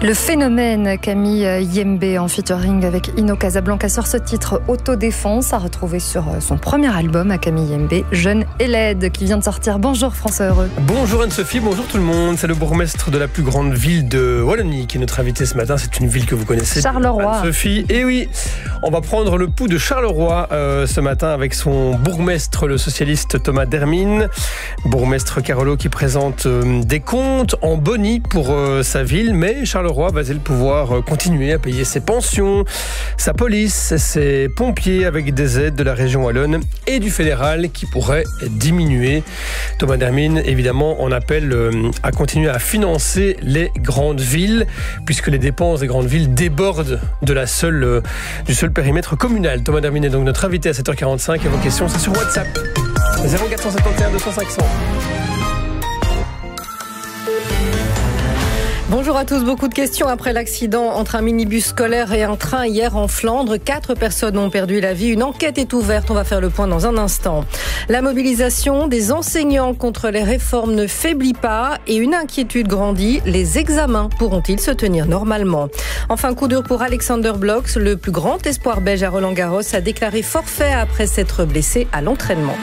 Le phénomène, Camille Yembe en featuring avec Ino Casablanca sur ce titre Autodéfense à retrouver sur son premier album à Camille Yembe, Jeune et laide, qui vient de sortir. Bonjour François Heureux. Bonjour Anne-Sophie, bonjour tout le monde. C'est le bourgmestre de la plus grande ville de Wallonie qui est notre invité ce matin. C'est une ville que vous connaissez, Charleroi. Anne-Sophie. Et oui, on va prendre le pouls de Charleroi ce matin avec son bourgmestre, le socialiste Thomas Dermine. Bourgmestre Carolo qui présente des comptes en boni pour sa ville, mais Charleroi va-t-il pouvoir continuer à payer ses pensions, sa police, ses pompiers avec des aides de la région wallonne et du fédéral qui pourraient diminuer. Thomas Dermine, évidemment, on appelle à continuer à financer les grandes villes puisque les dépenses des grandes villes débordent de du seul périmètre communal. Thomas Dermine est donc notre invité à 7h45 et vos questions, c'est sur WhatsApp 0471 200 500. Bonjour à tous, beaucoup de questions après l'accident entre un minibus scolaire et un train hier en Flandre. 4 personnes ont perdu la vie. Une enquête est ouverte, on va faire le point dans un instant. La mobilisation des enseignants contre les réformes ne faiblit pas et une inquiétude grandit. Les examens pourront-ils se tenir normalement? Enfin, coup dur pour Alexander Blocks, le plus grand espoir belge à Roland-Garros, a déclaré forfait après s'être blessé à l'entraînement.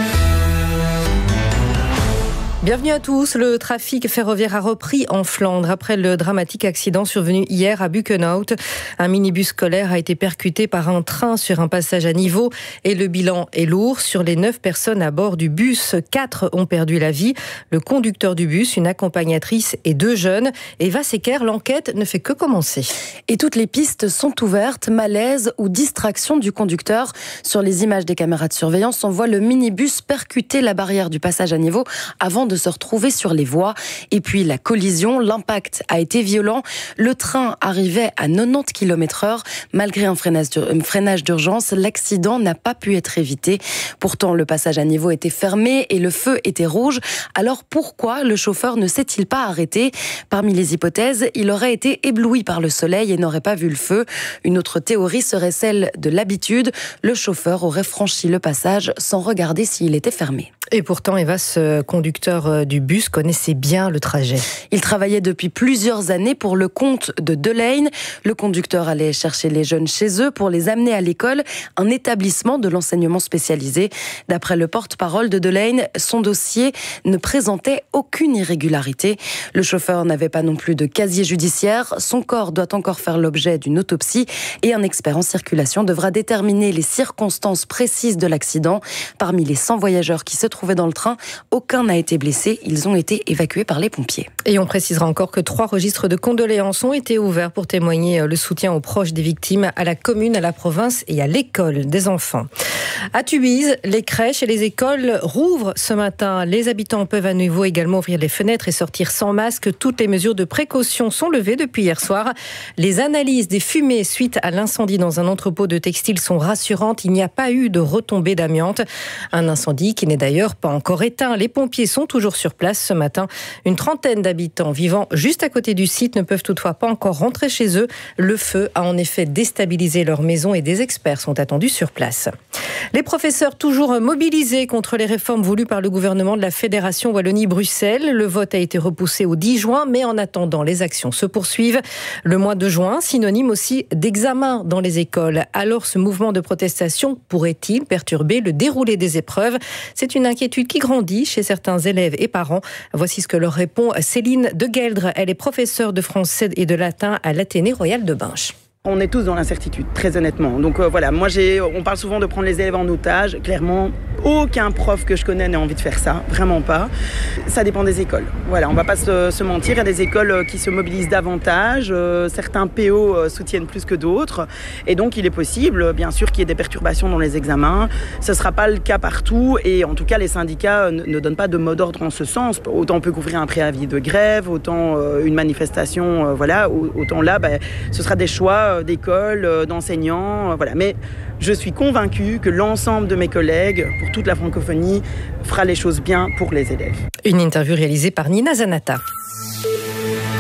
Bienvenue à tous. Le trafic ferroviaire a repris en Flandre après le dramatique accident survenu hier à Bukenhout. Un minibus scolaire a été percuté par un train sur un passage à niveau et le bilan est lourd. Sur les 9 personnes à bord du bus, 4 ont perdu la vie. Le conducteur du bus, une accompagnatrice et 2 jeunes. Eva Secker, l'enquête ne fait que commencer. Et toutes les pistes sont ouvertes. Malaise ou distraction du conducteur. Sur les images des caméras de surveillance, on voit le minibus percuter la barrière du passage à niveau avant de se retrouver sur les voies. Et puis la collision, l'impact a été violent. Le train arrivait à 90 km/h. Malgré un freinage d'urgence, l'accident n'a pas pu être évité. Pourtant, le passage à niveau était fermé et le feu était rouge. Alors pourquoi le chauffeur ne s'est-il pas arrêté? Parmi les hypothèses, il aurait été ébloui par le soleil et n'aurait pas vu le feu. Une autre théorie serait celle de l'habitude. Le chauffeur aurait franchi le passage sans regarder s'il était fermé. Et pourtant, Eva, ce conducteur du bus connaissait bien le trajet. Il travaillait depuis plusieurs années pour le compte de Delane. Le conducteur allait chercher les jeunes chez eux pour les amener à l'école, un établissement de l'enseignement spécialisé. D'après le porte-parole de Delane, son dossier ne présentait aucune irrégularité. Le chauffeur n'avait pas non plus de casier judiciaire. Son corps doit encore faire l'objet d'une autopsie et un expert en circulation devra déterminer les circonstances précises de l'accident. Parmi les 100 voyageurs qui se trouvaient dans le train, aucun n'a été blessé. Ils ont été évacués par les pompiers. Et on précisera encore que 3 registres de condoléances ont été ouverts pour témoigner le soutien aux proches des victimes, à la commune, à la province et à l'école des enfants. À Tubize, les crèches et les écoles rouvrent ce matin. Les habitants peuvent à nouveau également ouvrir les fenêtres et sortir sans masque. Toutes les mesures de précaution sont levées depuis hier soir. Les analyses des fumées suite à l'incendie dans un entrepôt de textiles sont rassurantes. Il n'y a pas eu de retombées d'amiante. Un incendie qui n'est d'ailleurs pas encore éteint. Les pompiers sont toujours sur place ce matin. Une trentaine d'habitants vivant juste à côté du site ne peuvent toutefois pas encore rentrer chez eux. Le feu a en effet déstabilisé leur maison et des experts sont attendus sur place. Les professeurs toujours mobilisés contre les réformes voulues par le gouvernement de la Fédération Wallonie-Bruxelles. Le vote a été repoussé au 10 juin, mais en attendant, les actions se poursuivent. Le mois de juin, synonyme aussi d'examen dans les écoles. Alors, ce mouvement de protestation pourrait-il perturber le déroulé des épreuves? C'est une inquiétude qui grandit chez certains élèves et parents. Voici ce que leur répond Céline de Gueldre. Elle est professeure de français et de latin à l'Athénée Royal de Binche. On est tous dans l'incertitude, très honnêtement. Donc voilà, on parle souvent de prendre les élèves en otage. Clairement, aucun prof que je connais n'a envie de faire ça, vraiment pas. Ça dépend des écoles. Voilà, on va pas se mentir, il y a des écoles qui se mobilisent davantage. Certains PO soutiennent plus que d'autres. Et donc, il est possible, bien sûr, qu'il y ait des perturbations dans les examens. Ce sera pas le cas partout. Et en tout cas, les syndicats ne donnent pas de mot d'ordre en ce sens. Autant on peut couvrir un préavis de grève, autant une manifestation, voilà. Autant là, ce sera des choix d'écoles, d'enseignants, voilà. Mais je suis convaincue que l'ensemble de mes collègues, pour toute la francophonie, fera les choses bien pour les élèves. Une interview réalisée par Nina Zanata.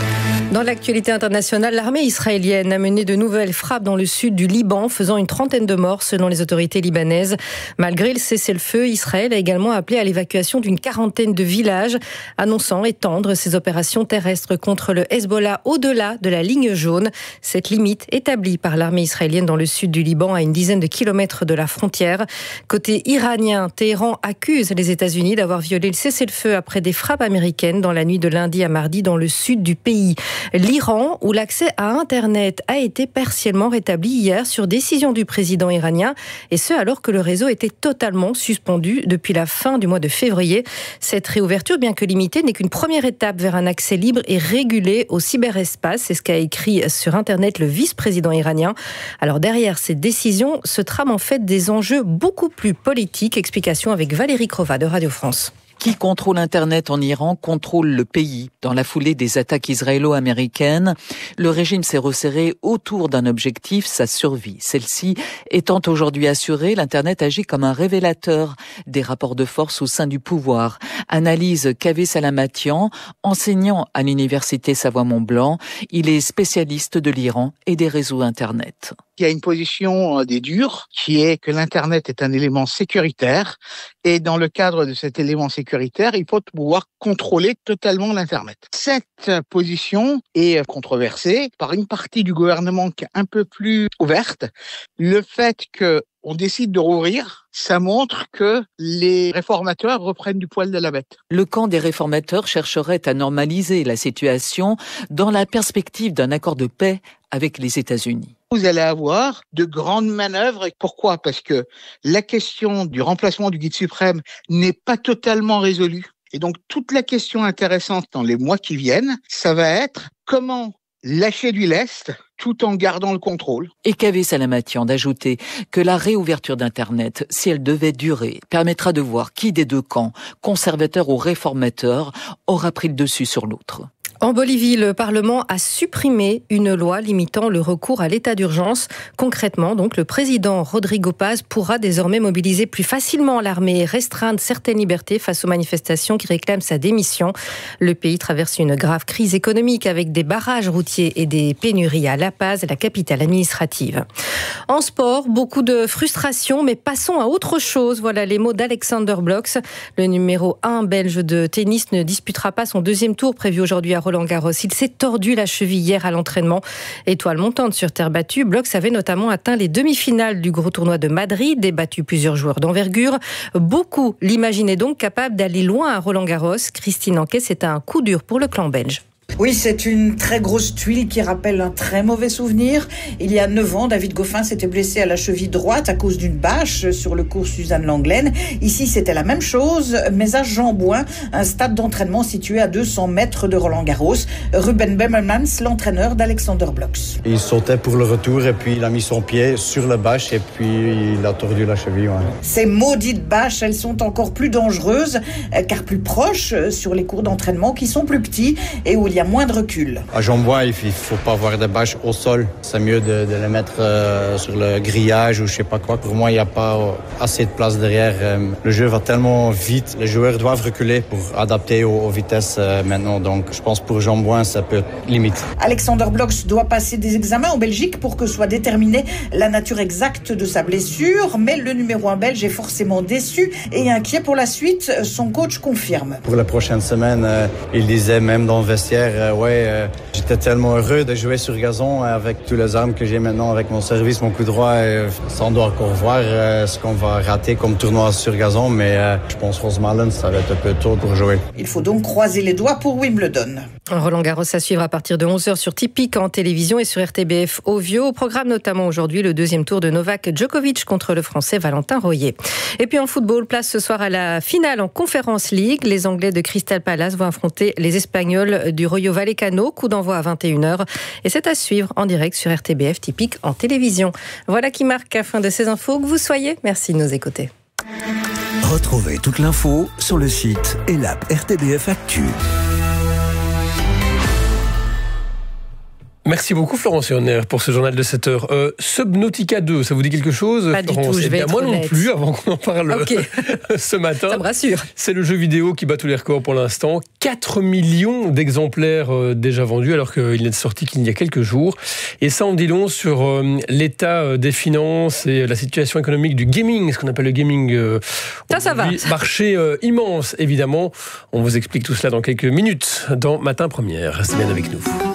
Dans l'actualité internationale, l'armée israélienne a mené de nouvelles frappes dans le sud du Liban, faisant une trentaine de morts selon les autorités libanaises. Malgré le cessez-le-feu, Israël a également appelé à l'évacuation d'une quarantaine de villages, annonçant étendre ses opérations terrestres contre le Hezbollah au-delà de la ligne jaune. Cette limite établie par l'armée israélienne dans le sud du Liban à une dizaine de kilomètres de la frontière. Côté iranien, Téhéran accuse les États-Unis d'avoir violé le cessez-le-feu après des frappes américaines dans la nuit de lundi à mardi dans le sud du pays. L'Iran, où l'accès à Internet a été partiellement rétabli hier sur décision du président iranien, et ce alors que le réseau était totalement suspendu depuis la fin du mois de février. Cette réouverture, bien que limitée, n'est qu'une première étape vers un accès libre et régulé au cyberespace. C'est ce qu'a écrit sur Internet le vice-président iranien. Alors derrière cette décision se trament en fait des enjeux beaucoup plus politiques. Explication avec Valérie Crova de Radio France. Qui contrôle Internet en Iran contrôle le pays. Dans la foulée des attaques israélo-américaines, le régime s'est resserré autour d'un objectif, sa survie. Celle-ci étant aujourd'hui assurée, l'Internet agit comme un révélateur des rapports de force au sein du pouvoir. Analyse Kaveh Salamatian, enseignant à l'université Savoie-Mont-Blanc. Il est spécialiste de l'Iran et des réseaux Internet. Il y a une position des durs qui est que l'Internet est un élément sécuritaire et dans le cadre de cet élément sécuritaire, il faut pouvoir contrôler totalement l'Internet. Cette position est controversée par une partie du gouvernement qui est un peu plus ouverte. Le fait qu'on décide de rouvrir, ça montre que les réformateurs reprennent du poil de la bête. Le camp des réformateurs chercherait à normaliser la situation dans la perspective d'un accord de paix avec les États-Unis. Vous allez avoir de grandes manœuvres. Pourquoi ? Parce que la question du remplacement du guide suprême n'est pas totalement résolue. Et donc, toute la question intéressante dans les mois qui viennent, ça va être comment lâcher du lest tout en gardant le contrôle. Et Kaveh Salamatian d'ajouter que la réouverture d'Internet, si elle devait durer, permettra de voir qui des deux camps, conservateurs ou réformateurs, aura pris le dessus sur l'autre. En Bolivie, le Parlement a supprimé une loi limitant le recours à l'état d'urgence. Concrètement, donc, le président Rodrigo Paz pourra désormais mobiliser plus facilement l'armée et restreindre certaines libertés face aux manifestations qui réclament sa démission. Le pays traverse une grave crise économique avec des barrages routiers et des pénuries à La Paz, la capitale administrative. En sport, beaucoup de frustration, mais passons à autre chose. Voilà les mots d'Alexander Blocks. Le numéro 1 belge de tennis ne disputera pas son deuxième tour prévu aujourd'hui à Roland-Garros. Il s'est tordu la cheville hier à l'entraînement. Étoile montante sur terre battue, Blocks avait notamment atteint les demi-finales du gros tournoi de Madrid et battu plusieurs joueurs d'envergure. Beaucoup l'imaginaient donc capable d'aller loin à Roland-Garros. Christine Anquet, c'est un coup dur pour le clan belge. Oui, c'est une très grosse tuile qui rappelle un très mauvais souvenir. Il y a 9 ans, David Goffin s'était blessé à la cheville droite à cause d'une bâche sur le cours Suzanne Langlaine. Ici, c'était la même chose, mais à Jean-Bouin, un stade d'entraînement situé à 200 mètres de Roland-Garros. Ruben Bemmelmans, l'entraîneur d'Alexander Blocks. Il sautait pour le retour et puis il a mis son pied sur la bâche et puis il a tordu la cheville. Ouais. Ces maudites bâches, elles sont encore plus dangereuses car plus proches sur les cours d'entraînement qui sont plus petits et où il y a moins de recul. À Jean-Bouin, il ne faut pas avoir de bâches au sol. C'est mieux de les mettre sur le grillage ou je ne sais pas quoi. Pour moi, il n'y a pas assez de place derrière. Le jeu va tellement vite. Les joueurs doivent reculer pour adapter aux vitesses maintenant. Donc, je pense pour Jean-Bouin, ça peut être limite. Alexander Blocks doit passer des examens en Belgique pour que soit déterminée la nature exacte de sa blessure. Mais le numéro 1 belge est forcément déçu et inquiet pour la suite. Son coach confirme. Pour la prochaine semaine, il disait même dans le vestiaire, j'étais tellement heureux de jouer sur gazon avec toutes les armes que j'ai maintenant avec mon service, mon coup droit. Ça, on doit encore voir ce qu'on va rater comme tournoi sur gazon, mais je pense que Rosmalen, ça va être un peu tôt pour jouer. Il faut donc croiser les doigts pour Wimbledon. Roland-Garros à suivre à partir de 11h sur Tipic en télévision et sur RTBF Ovio. Au programme notamment aujourd'hui le deuxième tour de Novak Djokovic contre le Français Valentin Royer. Et puis en football, place ce soir à la finale en Conference League. Les Anglais de Crystal Palace vont affronter les Espagnols du Rayo Vallecano. Coup d'envoi à 21h. Et c'est à suivre en direct sur RTBF Tipic en télévision. Voilà qui marque la fin de ces infos. Que vous soyez, merci de nous écouter. Retrouvez toute l'info sur le site et l'app RTBF Actu. Merci beaucoup Florence Horner pour ce journal de 7h. Subnautica 2, ça vous dit quelque chose? Pas Florence? du tout, Moi non plus, avant qu'on en parle ce matin. Ça me rassure. C'est le jeu vidéo qui bat tous les records pour l'instant. 4 millions d'exemplaires déjà vendus alors qu'il n'est sorti qu'il y a quelques jours. Et ça en dit long sur l'état des finances et la situation économique du gaming, ce qu'on appelle le gaming. Ça va. Marché immense, évidemment. On vous explique tout cela dans quelques minutes dans Matin Première. Restez bien avec nous.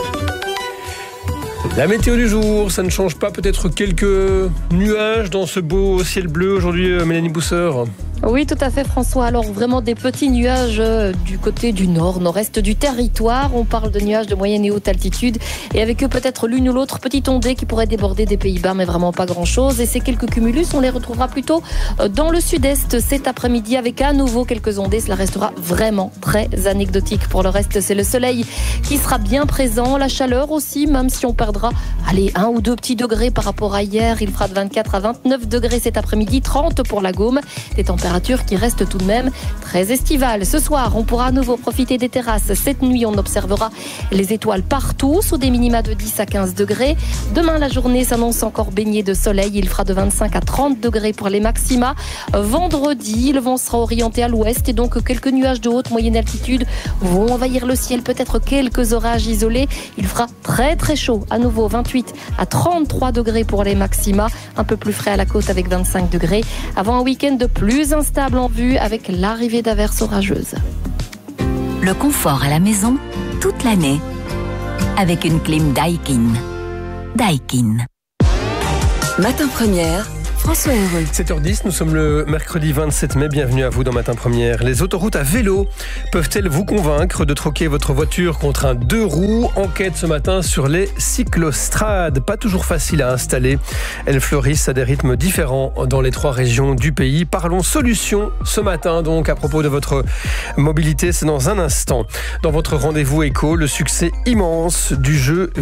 La météo du jour, ça ne change pas, peut-être quelques nuages dans ce beau ciel bleu aujourd'hui, Mélanie Bousseur? Oui, tout à fait François. Alors vraiment des petits nuages du côté du nord-est du territoire. On parle de nuages de moyenne et haute altitude et avec eux peut-être l'une ou l'autre petite ondée qui pourrait déborder des Pays-Bas, mais vraiment pas grand-chose. Et ces quelques cumulus, on les retrouvera plutôt dans le sud-est cet après-midi avec à nouveau quelques ondées. Cela restera vraiment très anecdotique. Pour le reste, c'est le soleil qui sera bien présent. La chaleur aussi, même si on perdra 1 ou 2 petits degrés par rapport à hier. Il fera de 24 à 29 degrés cet après-midi, 30 pour la Gaume. Des températures qui restent tout de même très estivales. Ce soir, on pourra à nouveau profiter des terrasses. Cette nuit, on observera les étoiles partout, sous des minima de 10 à 15 degrés. Demain, la journée s'annonce encore baignée de soleil. Il fera de 25 à 30 degrés pour les maxima. Vendredi, le vent sera orienté à l'ouest et donc quelques nuages de haute moyenne altitude vont envahir le ciel. Peut-être quelques orages isolés. Il fera très très chaud. À nouveau, 28 à 33 degrés pour les maxima. Un peu plus frais à la côte avec 25 degrés. Avant un week-end de plus instable en vue avec l'arrivée d'averses orageuses. Le confort à la maison toute l'année avec une clim Daikin. Daikin. Matin Première, François Heureux. 7h10, nous sommes le mercredi 27 mai. Bienvenue à vous dans Matin Première. Les autoroutes à vélo peuvent-elles vous convaincre de troquer votre voiture contre un 2 roues? Enquête ce matin sur les cyclostrades. Pas toujours facile à installer. Elles fleurissent à des rythmes différents dans les 3 régions du pays. Parlons solutions ce matin donc à propos de votre mobilité. C'est dans un instant. Dans votre rendez-vous éco, le succès immense du jeu